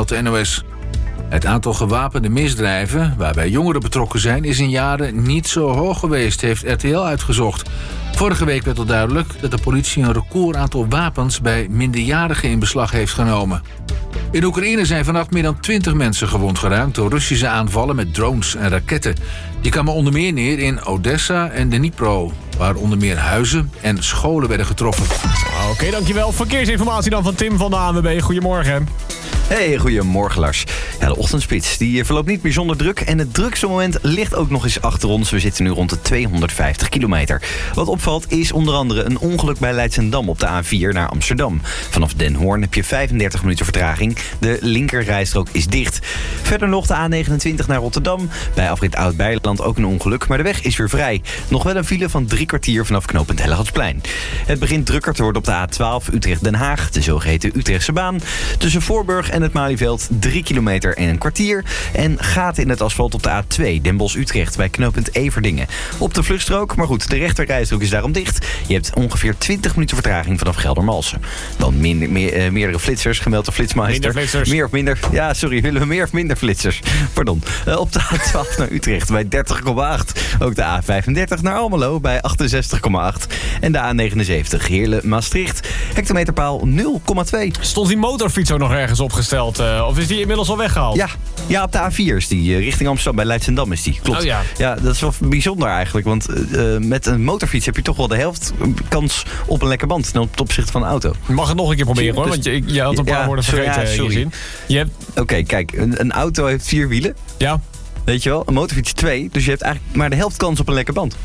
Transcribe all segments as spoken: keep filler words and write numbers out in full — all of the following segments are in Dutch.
meldt de N O S. Het aantal gewapende misdrijven, waarbij jongeren betrokken zijn, is in jaren niet zo hoog geweest, heeft R T L uitgezocht. Vorige week werd al duidelijk dat de politie een record aantal wapens bij minderjarigen in beslag heeft genomen. In Oekraïne zijn vannacht meer dan twintig mensen gewond geraakt door Russische aanvallen met drones en raketten. Die kwamen onder meer neer in Odessa en Dnipro, waar onder meer huizen en scholen werden getroffen. Oké, okay, dankjewel. Verkeersinformatie dan van Tim van de A N W B. Goedemorgen. Hey, goedemorgen Lars. Ja, de ochtendspits die verloopt niet bijzonder druk en het drukste moment ligt ook nog eens achter ons. We zitten nu rond de tweehonderdvijftig kilometer. Wat opvalt is onder andere een ongeluk bij Leidschendam op de A vier naar Amsterdam. Vanaf Den Hoorn heb je vijfendertig minuten vertraging. De linkerrijstrook is dicht. Verder nog de A negenentwintig naar Rotterdam. Bij afrit Oud-Beijerland ook een ongeluk, maar de weg is weer vrij. Nog wel een file van drie kwartier vanaf knooppunt Hellegatsplein. Het begint drukker te worden op de A twaalf Utrecht-Den Haag, de zogeheten Utrechtse baan. Tussen Voorburg en het Malieveld drie kilometer en een kwartier. En gaten in het asfalt op de A twee Den Bosch-Utrecht bij knooppunt Everdingen. Op de vluchtstrook, maar goed, de rechterrijstrook is daarom dicht. Je hebt ongeveer twintig minuten vertraging vanaf Geldermalsen. Dan minder, meer, uh, meerdere flitsers, gemeld de Flitsmeister. Minder flitsers. Meer of minder, ja sorry, willen we meer of minder flitsers? Pardon. Uh, op de A twaalf naar Utrecht bij dertig komma acht. Ook de A vijfendertig naar Almelo bij achtenzestig komma acht. En de A negenenzeventig Heerlen-Maastricht. Hectometerpaal nul komma twee. Stond die motorfiets ook nog ergens opgesteld? Uh, of is die inmiddels al weggehaald? Ja, ja, op de A vier is die. Uh, richting Amsterdam bij Leidschendam is die. Klopt. Oh, ja. ja, dat is wel bijzonder eigenlijk. Want uh, met een motorfiets heb je toch wel de helft kans op een lekker band ten opzichte van een auto. Je mag het nog een keer proberen hoor, Dus, want je, je had een paar ja, woorden vergeten ja, in je zin. Je hebt... Oké, okay, kijk, een, een auto heeft vier wielen. Ja. Weet je wel, een motorfiets twee. Dus je hebt eigenlijk maar de helft kans op een lekker band.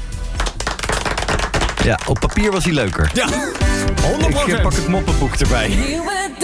Ja, op papier was hij leuker. Ja, honderd procent. Ik pak het moppenboek erbij.